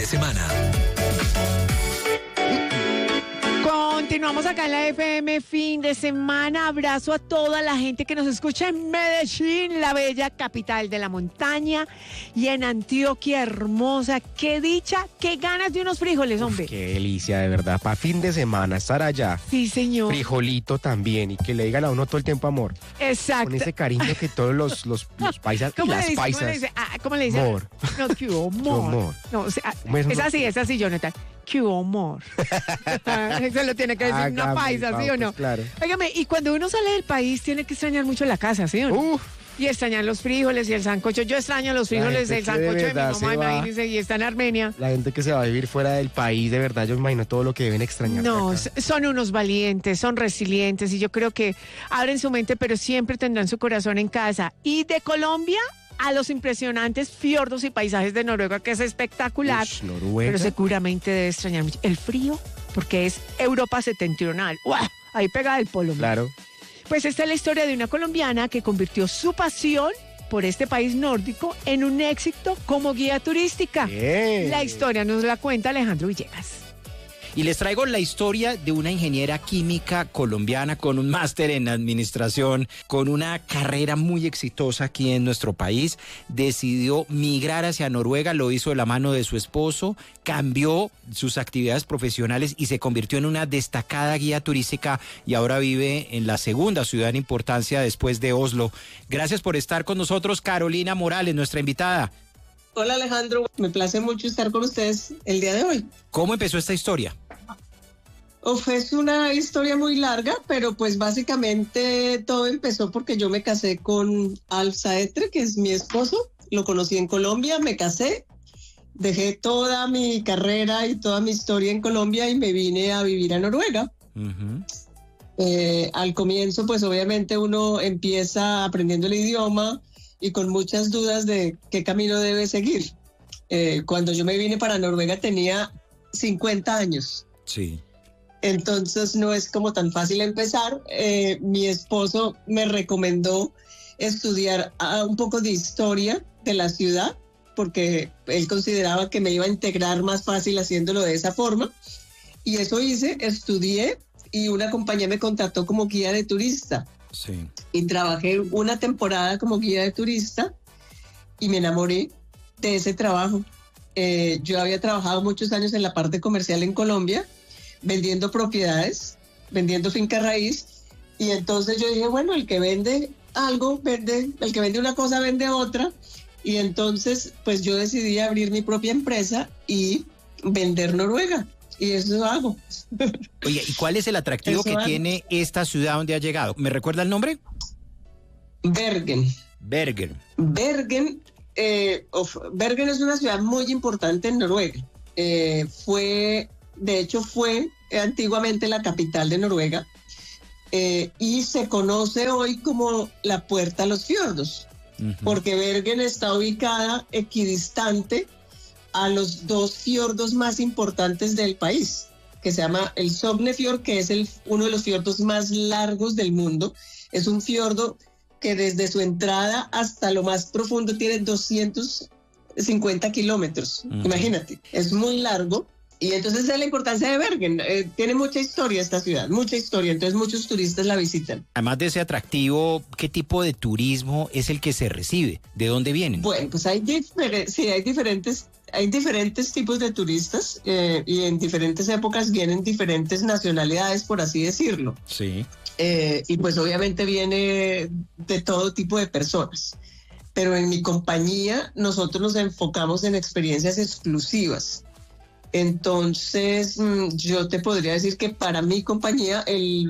de semana. Continuamos acá en la FM fin de semana. Abrazo a toda la gente que nos escucha en Medellín, la bella capital de la montaña, y en Antioquia hermosa. Qué dicha, qué ganas de unos frijoles, hombre. Qué delicia, de verdad. Para fin de semana, estar allá. Sí, señor. Frijolito también, y que le digan a uno todo el tiempo amor. Exacto. Con ese cariño que todos los paisas y las paisas. ¿Cómo le dice? Amor. No, que hubo amor. No, o sea, es así, Jonathan. ¡Qué humor! Eso lo tiene que decir una paisa, ¿sí o no? Claro. Óigame, y cuando uno sale del país tiene que extrañar mucho la casa, ¿sí o no? Y extrañar los frijoles y el sancocho. Yo extraño los frijoles, el sancocho de mi mamá, imagínense, y está en Armenia. La gente que se va a vivir fuera del país, de verdad, yo me imagino todo lo que deben extrañar. No, son unos valientes, son resilientes, y yo creo que abren su mente, pero siempre tendrán su corazón en casa. Y de Colombia a los impresionantes fiordos y paisajes de Noruega, que es espectacular. Noruega. Pero seguramente debe extrañar mucho el frío, porque es Europa septentrional. ¡Uah! Ahí pega el polo. Claro. Pues esta es la historia de una colombiana que convirtió su pasión por este país nórdico en un éxito como guía turística. Bien. La historia nos la cuenta Alejandro Villegas. Y les traigo la historia de una ingeniera química colombiana con un máster en administración, con una carrera muy exitosa aquí en nuestro país. Decidió migrar hacia Noruega, lo hizo de la mano de su esposo, cambió sus actividades profesionales y se convirtió en una destacada guía turística, y ahora vive en la segunda ciudad en importancia después de Oslo. Gracias por estar con nosotros, Carolina Morales, nuestra invitada. Hola Alejandro, me place mucho estar con ustedes el día de hoy. ¿Cómo empezó esta historia? Es una historia muy larga, pero pues básicamente todo empezó porque yo me casé con Alf Saetre, que es mi esposo. Lo conocí en Colombia, me casé, dejé toda mi carrera y toda mi historia en Colombia y me vine a vivir a Noruega. Al comienzo, pues obviamente uno empieza aprendiendo el idioma y con muchas dudas de qué camino debe seguir. Cuando yo me vine para Noruega tenía 50 años. Sí. Entonces no es como tan fácil empezar. Mi esposo me recomendó estudiar un poco de historia de la ciudad, porque él consideraba que me iba a integrar más fácil haciéndolo de esa forma. Y eso hice, estudié, y una compañía me contrató como guía de turista. Sí. Y trabajé una temporada como guía de turista y me enamoré de ese trabajo. Yo había trabajado muchos años en la parte comercial en Colombia, vendiendo propiedades, vendiendo finca raíz, y entonces yo dije, bueno, el que vende algo, vende, el que vende una cosa, vende otra, y entonces pues yo decidí abrir mi propia empresa y vender Noruega, y eso hago. Oye, ¿y cuál es el atractivo que tiene esta ciudad donde ha llegado? ¿Me recuerda el nombre? Bergen. Bergen. Bergen es una ciudad muy importante en Noruega. De hecho fue antiguamente la capital de Noruega, y se conoce hoy como la Puerta a los Fiordos, porque Bergen está ubicada equidistante a los dos fiordos más importantes del país, que se llama el Sognefjord, que es uno de los fiordos más largos del mundo. Es un fiordo que desde su entrada hasta lo más profundo tiene 250 kilómetros. Imagínate, es muy largo. Y entonces es la importancia de Bergen. Tiene mucha historia esta ciudad, mucha historia. Entonces muchos turistas la visitan. Además de ese atractivo, ¿qué tipo de turismo es el que se recibe? ¿De dónde vienen? Bueno, pues hay diferentes tipos de turistas, y en diferentes épocas vienen diferentes nacionalidades, por así decirlo. Sí. Y pues obviamente viene de todo tipo de personas. Pero en mi compañía nosotros nos enfocamos en experiencias exclusivas. Entonces, yo te podría decir que para mi compañía el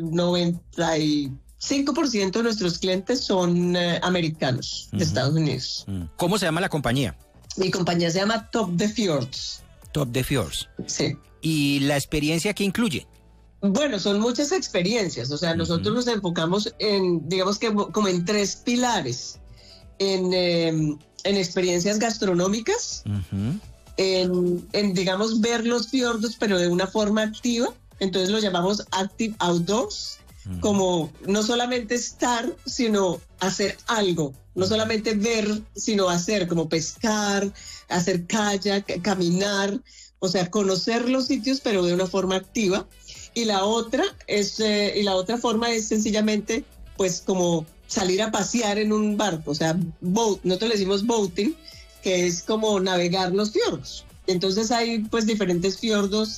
95% de nuestros clientes son americanos, de Estados Unidos. ¿Cómo se llama la compañía? Mi compañía se llama Top the Fjords. Top the Fjords. Sí. ¿Y la experiencia qué incluye? Bueno, son muchas experiencias. O sea, nosotros nos enfocamos en, digamos que como en 3 pilares. En experiencias gastronómicas, en digamos ver los fiordos pero de una forma activa, entonces lo llamamos Active Outdoors, como no solamente estar, sino hacer algo, no solamente ver, sino hacer, como pescar, hacer kayak, caminar, o sea, conocer los sitios, pero de una forma activa. Y la otra forma es sencillamente, pues, como salir a pasear en un barco, o sea, nosotros le decimos boating, que es como navegar los fiordos. Entonces hay, pues, diferentes fiordos.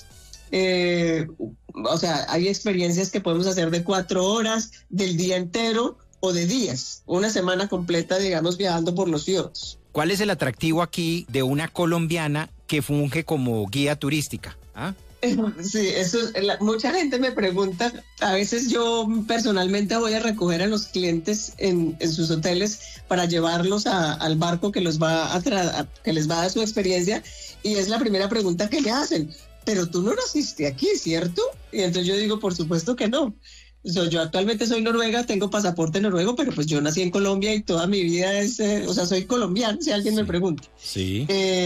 O sea, hay experiencias que podemos hacer de 4 horas, del día entero o de días, una semana completa, digamos, viajando por los fiordos. ¿Cuál es el atractivo aquí de una colombiana que funge como guía turística? ¿Ah? Sí, mucha gente me pregunta, a veces yo personalmente voy a recoger a los clientes en sus hoteles para llevarlos al barco que les va a dar su experiencia, y es la primera pregunta que me hacen: pero tú no naciste aquí, ¿cierto? Y entonces yo digo, por supuesto que no. Yo actualmente soy noruega, tengo pasaporte noruego, pero pues yo nací en Colombia y toda mi vida soy colombiano, si alguien me pregunta. Sí.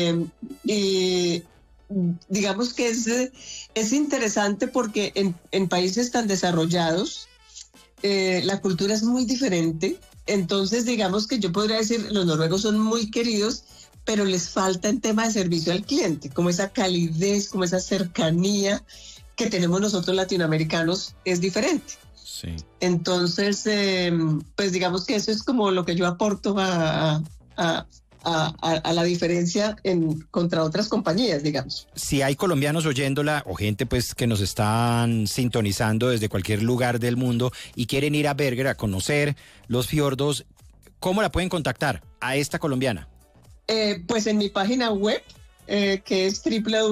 Y digamos que es interesante porque en países tan desarrollados la cultura es muy diferente. Entonces, digamos que yo podría decir, los noruegos son muy queridos, pero les falta en tema de servicio al cliente, como esa calidez, como esa cercanía que tenemos nosotros latinoamericanos, es diferente. Sí. Entonces, pues digamos que eso es como lo que yo aporto a la diferencia contra otras compañías, digamos. Si hay colombianos oyéndola o gente pues que nos están sintonizando desde cualquier lugar del mundo y quieren ir a Bergen a conocer los fiordos, ¿cómo la pueden contactar a esta colombiana? Pues en mi página web, que es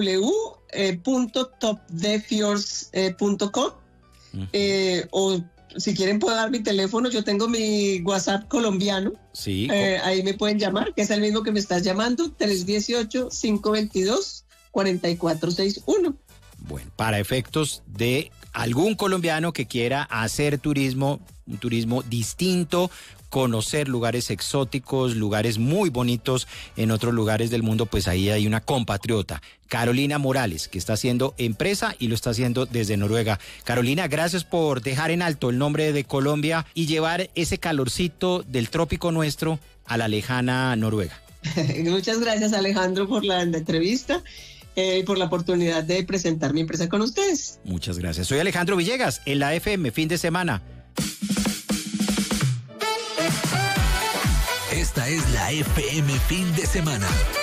www.topdefjords.com, o si quieren puedo dar mi teléfono. Yo tengo mi WhatsApp colombiano. Sí. Ahí me pueden llamar, que es el mismo que me estás llamando, 318-522-4461. Bueno, para efectos de algún colombiano que quiera hacer turismo, un turismo distinto, conocer lugares exóticos, lugares muy bonitos en otros lugares del mundo, pues ahí hay una compatriota, Carolina Morales, que está haciendo empresa y lo está haciendo desde Noruega. Carolina, gracias por dejar en alto el nombre de Colombia y llevar ese calorcito del trópico nuestro a la lejana Noruega. Muchas gracias, Alejandro, por la entrevista y por la oportunidad de presentar mi empresa con ustedes. Muchas gracias. Soy Alejandro Villegas, en la FM, fin de semana. Esta es la FM Fin de Semana.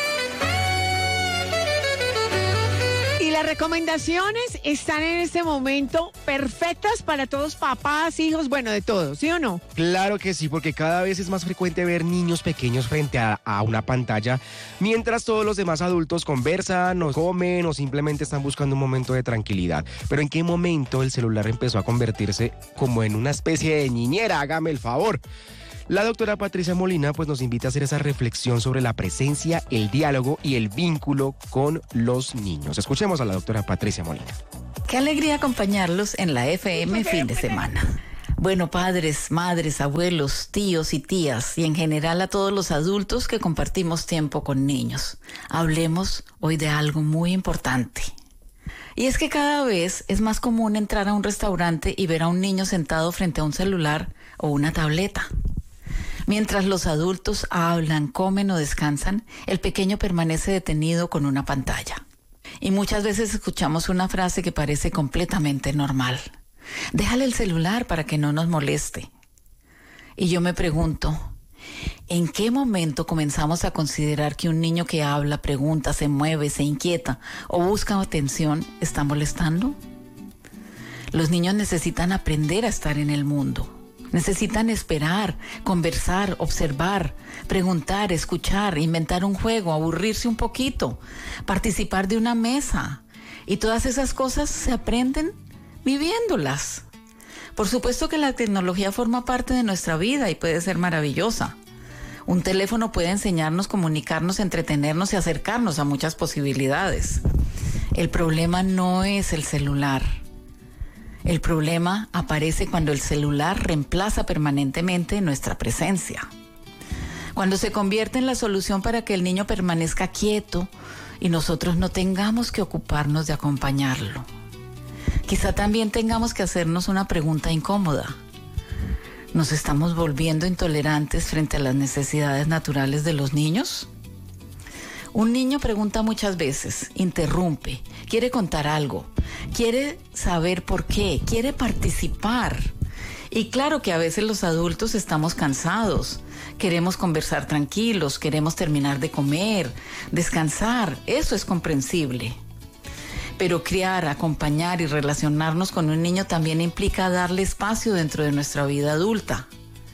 Y las recomendaciones están en este momento perfectas para todos, papás, hijos, bueno, de todos, ¿sí o no? Claro que sí, porque cada vez es más frecuente ver niños pequeños frente a una pantalla, mientras todos los demás adultos conversan, o comen, o simplemente están buscando un momento de tranquilidad. Pero ¿en qué momento el celular empezó a convertirse como en una especie de niñera? Hágame el favor. La doctora Patricia Molina pues nos invita a hacer esa reflexión sobre la presencia, el diálogo y el vínculo con los niños. Escuchemos a la doctora Patricia Molina. Qué alegría acompañarlos en la FM Fin de Semana. Bueno, padres, madres, abuelos, tíos y tías y en general a todos los adultos que compartimos tiempo con niños. Hablemos hoy de algo muy importante. Y es que cada vez es más común entrar a un restaurante y ver a un niño sentado frente a un celular o una tableta. Mientras los adultos hablan, comen o descansan, el pequeño permanece detenido con una pantalla. Y muchas veces escuchamos una frase que parece completamente normal. Déjale el celular para que no nos moleste. Y yo me pregunto, ¿en qué momento comenzamos a considerar que un niño que habla, pregunta, se mueve, se inquieta o busca atención está molestando? Los niños necesitan aprender a estar en el mundo. Necesitan esperar, conversar, observar, preguntar, escuchar, inventar un juego, aburrirse un poquito, participar de una mesa. Y todas esas cosas se aprenden viviéndolas. Por supuesto que la tecnología forma parte de nuestra vida y puede ser maravillosa. Un teléfono puede enseñarnos, comunicarnos, entretenernos y acercarnos a muchas posibilidades. El problema no es el celular. El problema aparece cuando el celular reemplaza permanentemente nuestra presencia. Cuando se convierte en la solución para que el niño permanezca quieto y nosotros no tengamos que ocuparnos de acompañarlo. Quizá también tengamos que hacernos una pregunta incómoda. ¿Nos estamos volviendo intolerantes frente a las necesidades naturales de los niños? Un niño pregunta muchas veces, interrumpe, quiere contar algo, quiere saber por qué, quiere participar. Y claro que a veces los adultos estamos cansados, queremos conversar tranquilos, queremos terminar de comer, descansar, eso es comprensible. Pero criar, acompañar y relacionarnos con un niño también implica darle espacio dentro de nuestra vida adulta.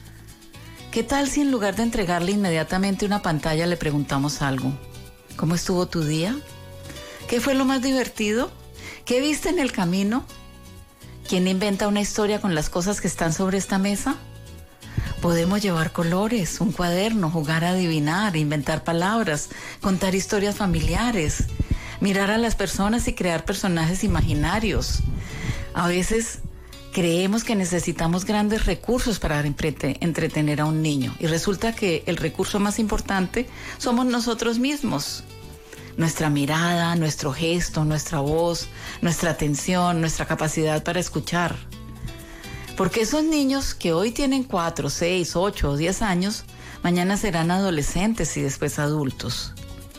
¿Qué tal si en lugar de entregarle inmediatamente una pantalla le preguntamos algo? ¿Cómo estuvo tu día? ¿Qué fue lo más divertido? ¿Qué viste en el camino? ¿Quién inventa una historia con las cosas que están sobre esta mesa? Podemos llevar colores, un cuaderno, jugar a adivinar, inventar palabras, contar historias familiares, mirar a las personas y crear personajes imaginarios. A veces creemos que necesitamos grandes recursos para entretener a un niño y resulta que el recurso más importante somos nosotros mismos. Nuestra mirada, nuestro gesto, nuestra voz, nuestra atención, nuestra capacidad para escuchar. Porque esos niños que hoy tienen 4, 6, 8 o 10 años, mañana serán adolescentes y después adultos.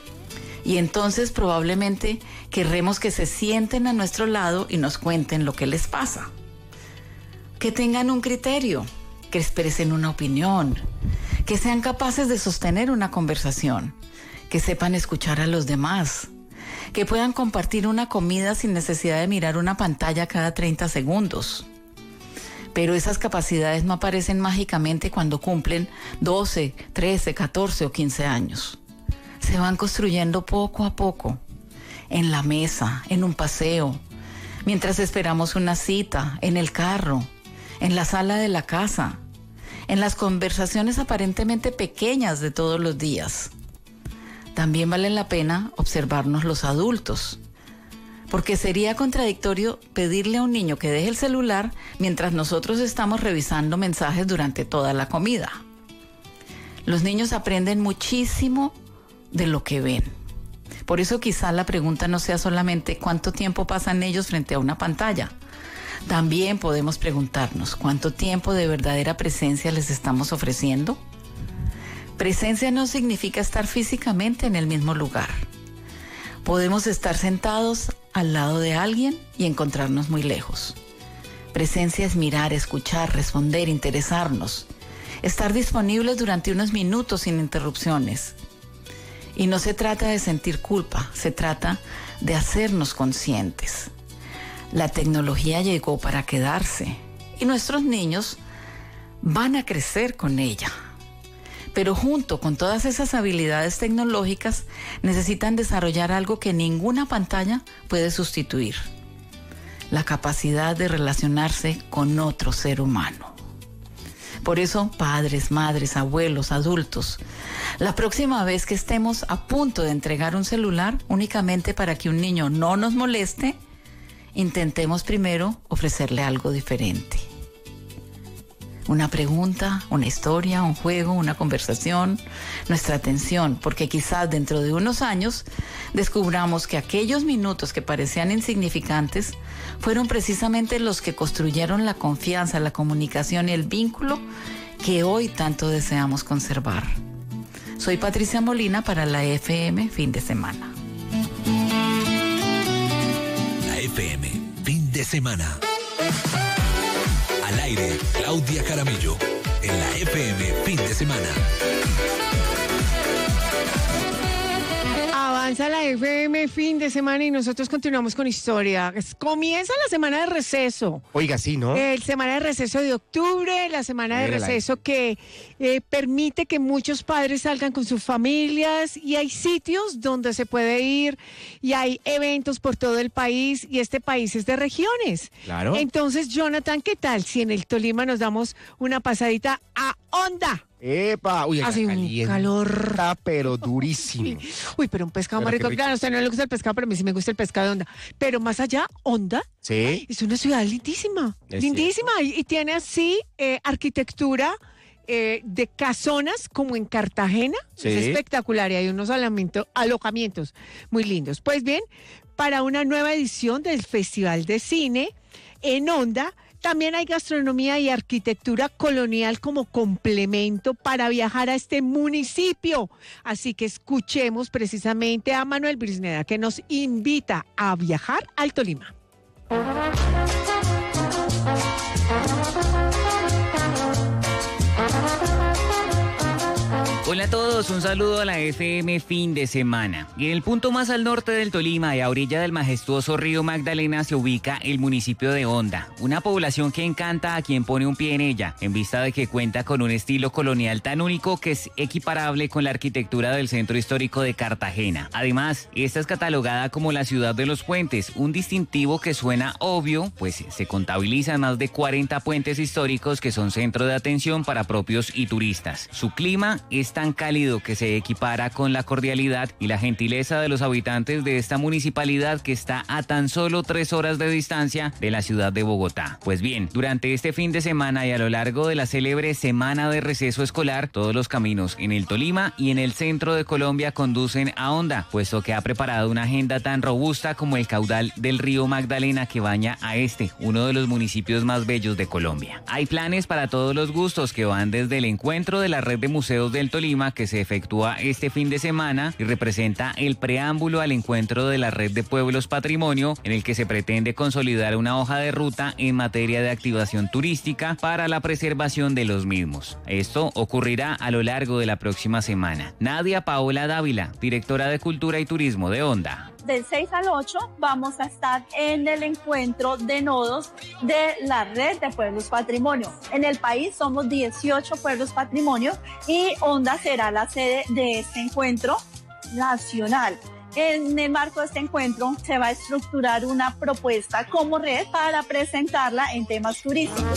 Y entonces probablemente querremos que se sienten a nuestro lado y nos cuenten lo que les pasa. Que tengan un criterio, que expresen una opinión, que sean capaces de sostener una conversación, que sepan escuchar a los demás, que puedan compartir una comida sin necesidad de mirar una pantalla cada 30 segundos. Pero esas capacidades no aparecen mágicamente cuando cumplen 12, 13, 14 o 15 años. Se van construyendo poco a poco, en la mesa, en un paseo, mientras esperamos una cita, en el carro, en la sala de la casa, en las conversaciones aparentemente pequeñas de todos los días. También vale la pena observarnos los adultos, porque sería contradictorio pedirle a un niño que deje el celular mientras nosotros estamos revisando mensajes durante toda la comida. Los niños aprenden muchísimo de lo que ven. Por eso quizá la pregunta no sea solamente cuánto tiempo pasan ellos frente a una pantalla. También podemos preguntarnos cuánto tiempo de verdadera presencia les estamos ofreciendo. Presencia no significa estar físicamente en el mismo lugar. Podemos estar sentados al lado de alguien y encontrarnos muy lejos. Presencia es mirar, escuchar, responder, interesarnos. Estar disponibles durante unos minutos sin interrupciones. Y no se trata de sentir culpa, se trata de hacernos conscientes. La tecnología llegó para quedarse y nuestros niños van a crecer con ella. Pero junto con todas esas habilidades tecnológicas necesitan desarrollar algo que ninguna pantalla puede sustituir: la capacidad de relacionarse con otro ser humano. Por eso, padres, madres, abuelos, adultos, la próxima vez que estemos a punto de entregar un celular únicamente para que un niño no nos moleste, intentemos primero ofrecerle algo diferente. Una pregunta, una historia, un juego, una conversación, nuestra atención, porque quizás dentro de unos años descubramos que aquellos minutos que parecían insignificantes fueron precisamente los que construyeron la confianza, la comunicación y el vínculo que hoy tanto deseamos conservar. Soy Patricia Molina para la FM Fin de Semana. La FM Fin de Semana. Al aire, Claudia Jaramillo, en la FM Fin de Semana. Avanza la FM Fin de Semana y nosotros continuamos con historia. Comienza la semana de receso. Oiga, sí, ¿no? Semana de receso de octubre, la semana de receso que permite que muchos padres salgan con sus familias y hay sitios donde se puede ir y hay eventos por todo el país y este país es de regiones. Claro. Entonces, Jonathan, ¿qué tal si en el Tolima nos damos una pasadita a Honda? ¡Epa! Uy, hace un calor. Está pero durísimo. Uy, pero un pescado Pero más rico. qué rico. Claro, a usted no le gusta el pescado, pero a mí sí me gusta el pescado de Honda. Pero más allá, Honda Sí. es una ciudad lindísima. Es Lindísima. Y tiene así arquitectura de casonas como en Cartagena. Sí. Es espectacular y hay unos alojamientos muy lindos. Pues bien, para una nueva edición del Festival de Cine en Onda. También hay gastronomía y arquitectura colonial como complemento para viajar a este municipio. Así que escuchemos precisamente a Manuel Brisneda, que nos invita a viajar al Tolima. Hola a todos, un saludo a la FM Fin de Semana. Y en el punto más al norte del Tolima y a orilla del majestuoso río Magdalena se ubica el municipio de Honda, una población que encanta a quien pone un pie en ella, en vista de que cuenta con un estilo colonial tan único que es equiparable con la arquitectura del centro histórico de Cartagena. Además, esta es catalogada como la ciudad de los puentes, un distintivo que suena obvio, pues se contabilizan más de 40 puentes históricos que son centro de atención para propios y turistas. Su clima es tan cálido que se equipara con la cordialidad y la gentileza de los habitantes de esta municipalidad que está a tan solo 3 horas de distancia de la ciudad de Bogotá. Pues bien, durante este fin de semana y a lo largo de la célebre semana de receso escolar, todos los caminos en el Tolima y en el centro de Colombia conducen a Honda, puesto que ha preparado una agenda tan robusta como el caudal del río Magdalena que baña a uno de los municipios más bellos de Colombia. Hay planes para todos los gustos que van desde el encuentro de la red de museos del Tolima, que se efectúa este fin de semana y representa el preámbulo al encuentro de la red de pueblos patrimonio, en el que se pretende consolidar una hoja de ruta en materia de activación turística para la preservación de los mismos. Esto ocurrirá a lo largo de la próxima semana. Nadia Paola Dávila, directora de Cultura y Turismo de Honda. Del 6 al 8 vamos a estar en el encuentro de nodos de la red de pueblos patrimonio. En el país somos 18 pueblos patrimonio y Honda será la sede de este encuentro nacional. En el marco de este encuentro se va a estructurar una propuesta como red para presentarla en temas turísticos.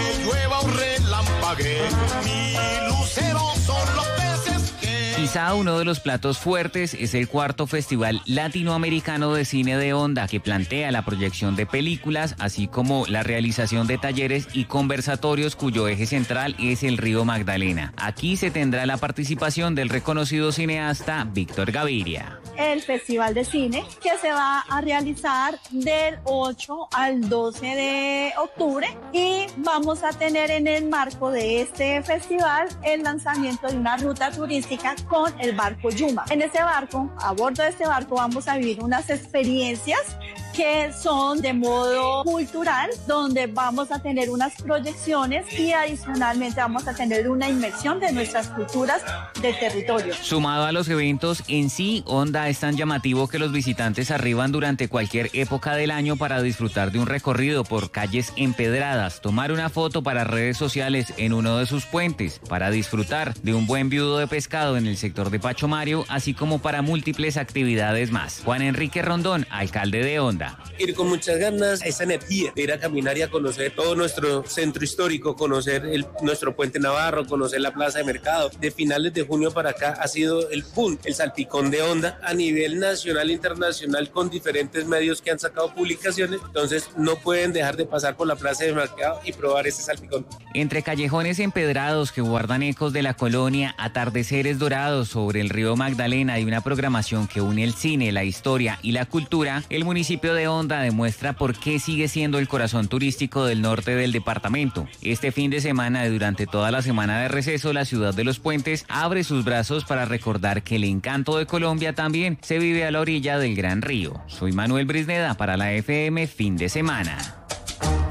Quizá uno de los platos fuertes es el cuarto Festival Latinoamericano de Cine de Honda, que plantea la proyección de películas, así como la realización de talleres y conversatorios cuyo eje central es el río Magdalena. Aquí se tendrá la participación del reconocido cineasta Víctor Gaviria. El Festival de Cine que se va a realizar del 8 al 12 de octubre y vamos a tener en el marco de este festival el lanzamiento de una ruta turística con el barco Yuma. En este barco, a bordo de este barco, vamos a vivir unas experiencias que son de modo cultural, donde vamos a tener unas proyecciones y adicionalmente vamos a tener una inmersión de nuestras culturas del territorio. Sumado a los eventos en sí, Honda es tan llamativo que los visitantes arriban durante cualquier época del año para disfrutar de un recorrido por calles empedradas, tomar una foto para redes sociales en uno de sus puentes, para disfrutar de un buen viudo de pescado en el sector de Pacho Mario, así como para múltiples actividades más. Juan Enrique Rondón, alcalde de Honda. Ir con muchas ganas, esa energía de ir a caminar y a conocer todo nuestro centro histórico, conocer nuestro puente Navarro, conocer la plaza de mercado. De finales de junio para acá ha sido el boom, el salpicón de Honda a nivel nacional e internacional, con diferentes medios que han sacado publicaciones. Entonces no pueden dejar de pasar por la plaza de mercado y probar ese salpicón. Entre callejones empedrados que guardan ecos de la colonia, atardeceres dorados sobre el río Magdalena y una programación que une el cine, la historia y la cultura, el municipio de Honda demuestra por qué sigue siendo el corazón turístico del norte del departamento. Este fin de semana y durante toda la semana de receso, la ciudad de los puentes abre sus brazos para recordar que el encanto de Colombia también se vive a la orilla del Gran Río. Soy Manuel Brisneda para la FM Fin de Semana.